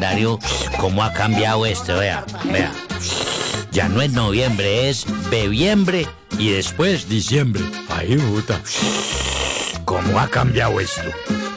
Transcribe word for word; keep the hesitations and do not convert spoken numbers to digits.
calendario, cómo ha cambiado esto, vea, vea. Ya no es noviembre, es bebiembre y después diciembre. Ay, puta. ¿Cómo ha cambiado esto?